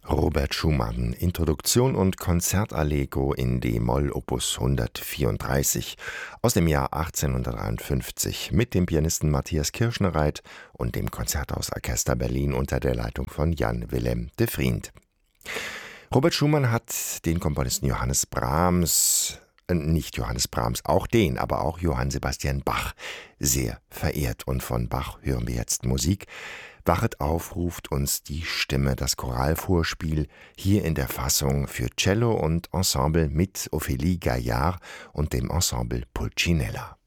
Robert Schumann, Introduktion und Konzertallegro in d-Moll Opus 134 aus dem Jahr 1853 mit dem Pianisten Matthias Kirschnereit und dem Konzerthausorchester Berlin unter der Leitung von Jan Willem de Vriend. Robert Schumann hat den Komponisten Johannes Brahms, nicht Johannes Brahms, auch den, aber auch Johann Sebastian Bach sehr verehrt. Und von Bach hören wir jetzt Musik. Wachet auf ruft uns die Stimme, das Choralvorspiel, hier in der Fassung für Cello und Ensemble mit Ophélie Gaillard und dem Ensemble Pulcinella.